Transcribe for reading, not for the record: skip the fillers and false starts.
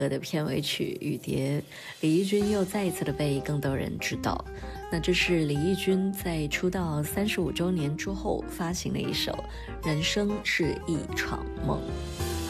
的片尾曲《雨蝶》，李翊君又再一次的被更多人知道。那这是李翊君在出道35周年之后发行的一首《人生是一场梦》。